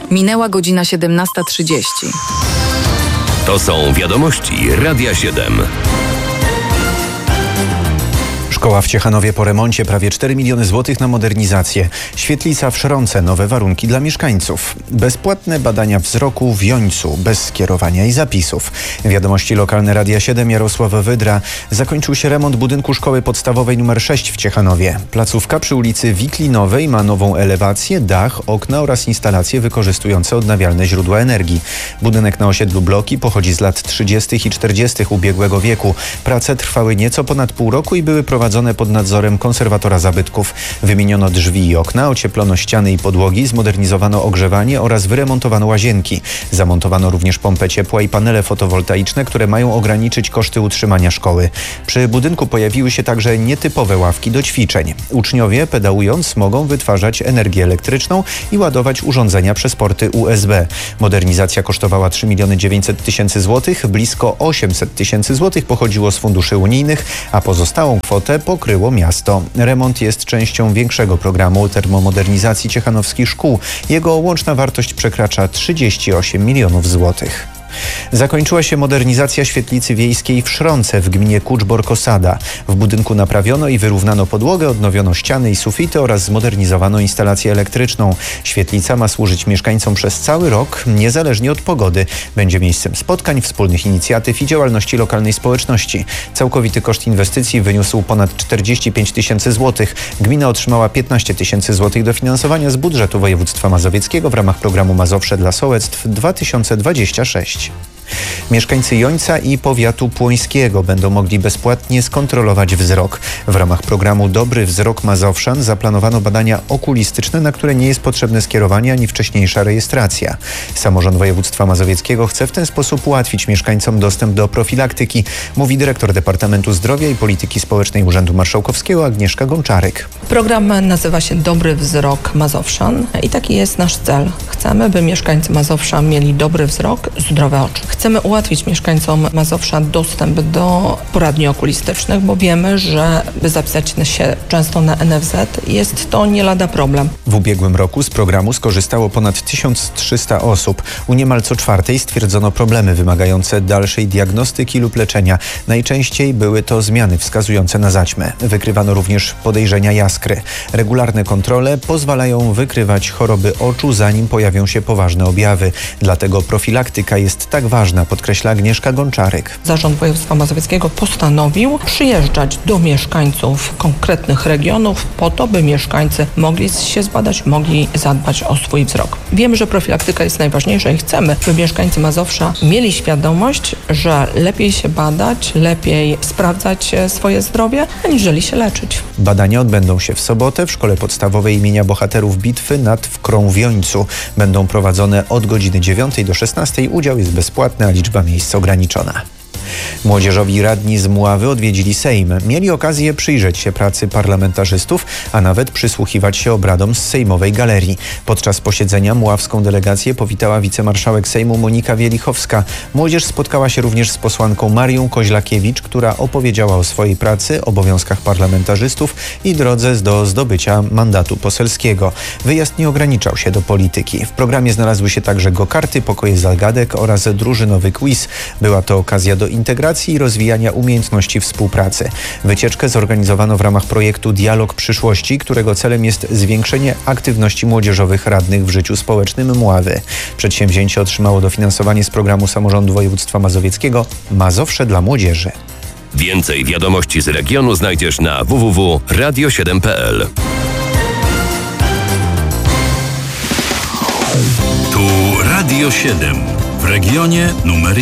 Minęła godzina 17:30. To są wiadomości Radia 7. Szkoła w Ciechanowie po remoncie, prawie 4 miliony złotych na modernizację. Świetlica w Szronce, nowe warunki dla mieszkańców. Bezpłatne badania wzroku w Jońcu, bez skierowania i zapisów. Wiadomości lokalne Radia 7, Jarosław Wydra. Zakończył się remont budynku szkoły podstawowej nr 6 w Ciechanowie. Placówka przy ulicy Wiklinowej ma nową elewację, dach, okna oraz instalacje wykorzystujące odnawialne źródła energii. Budynek na osiedlu Bloki pochodzi z lat 30. i 40. ubiegłego wieku. Prace trwały nieco ponad pół roku i były prowadzone pod nadzorem konserwatora zabytków. Wymieniono drzwi i okna, ocieplono ściany i podłogi, zmodernizowano ogrzewanie oraz wyremontowano łazienki. Zamontowano również pompę ciepła i panele fotowoltaiczne, które mają ograniczyć koszty utrzymania szkoły. Przy budynku pojawiły się także nietypowe ławki do ćwiczeń. Uczniowie, pedałując, mogą wytwarzać energię elektryczną i ładować urządzenia przez porty USB. Modernizacja kosztowała 3 900 000 złotych, blisko 800 000 złotych pochodziło z funduszy unijnych, a pozostałą kwotę pokryło miasto. Remont jest częścią większego programu termomodernizacji ciechanowskich szkół. Jego łączna wartość przekracza 38 milionów złotych. Zakończyła się modernizacja świetlicy wiejskiej w Szronce w gminie Kuczbork-Osada. W budynku naprawiono i wyrównano podłogę, odnowiono ściany i sufity oraz zmodernizowano instalację elektryczną. Świetlica ma służyć mieszkańcom przez cały rok, niezależnie od pogody. Będzie miejscem spotkań, wspólnych inicjatyw i działalności lokalnej społeczności. Całkowity koszt inwestycji wyniósł ponad 45 000 złotych. Gmina otrzymała 15 000 złotych dofinansowania z budżetu województwa mazowieckiego w ramach programu Mazowsze dla Sołectw 2026. Mieszkańcy Jońca i powiatu płońskiego będą mogli bezpłatnie skontrolować wzrok. W ramach programu Dobry Wzrok Mazowszan zaplanowano badania okulistyczne, na które nie jest potrzebne skierowanie ani wcześniejsza rejestracja. Samorząd województwa mazowieckiego chce w ten sposób ułatwić mieszkańcom dostęp do profilaktyki, mówi dyrektor Departamentu Zdrowia i Polityki Społecznej Urzędu Marszałkowskiego Agnieszka Gączarek. Program nazywa się Dobry Wzrok Mazowszan i taki jest nasz cel. Chcemy, by mieszkańcy Mazowsza mieli dobry wzrok, zdrowe oczy. Chcemy ułatwić mieszkańcom Mazowsza dostęp do poradni okulistycznych, bo wiemy, że by zapisać się często na NFZ jest to nie lada problem. W ubiegłym roku z programu skorzystało ponad 1300 osób. U niemal co czwartej stwierdzono problemy wymagające dalszej diagnostyki lub leczenia. Najczęściej były to zmiany wskazujące na zaćmę. Wykrywano również podejrzenia jaskry. Regularne kontrole pozwalają wykrywać choroby oczu, zanim pojawią się poważne objawy. Dlatego profilaktyka jest tak ważna, podkreśla Agnieszka Gączarek. Zarząd Województwa Mazowieckiego postanowił przyjeżdżać do mieszkańców konkretnych regionów po to, by mieszkańcy mogli się zbadać, mogli zadbać o swój wzrok. Wiemy, że profilaktyka jest najważniejsza i chcemy, by mieszkańcy Mazowsza mieli świadomość, że lepiej się badać, lepiej sprawdzać swoje zdrowie, aniżeli się leczyć. Badania odbędą się w sobotę w Szkole Podstawowej imienia Bohaterów Bitwy nad Wkrą w Jońcu. Będą prowadzone od godziny 9 do 16. Udział jest bezpłatny, a liczba miejsc ograniczona. Młodzieżowi radni z Mławy odwiedzili Sejm. Mieli okazję przyjrzeć się pracy parlamentarzystów, a nawet przysłuchiwać się obradom z sejmowej galerii. Podczas posiedzenia mławską delegację powitała wicemarszałek Sejmu Monika Wielichowska. Młodzież spotkała się również z posłanką Marią Koźlakiewicz, która opowiedziała o swojej pracy, obowiązkach parlamentarzystów i drodze do zdobycia mandatu poselskiego. Wyjazd nie ograniczał się do polityki. W programie znalazły się także go-karty, pokoje zagadek oraz drużynowy quiz. Była to okazja do integracji i rozwijania umiejętności współpracy. Wycieczkę zorganizowano w ramach projektu Dialog Przyszłości, którego celem jest zwiększenie aktywności młodzieżowych radnych w życiu społecznym Mławy. Przedsięwzięcie otrzymało dofinansowanie z programu Samorządu Województwa Mazowieckiego Mazowsze dla Młodzieży. Więcej wiadomości z regionu znajdziesz na www.radio7.pl. Tu Radio 7 w regionie numer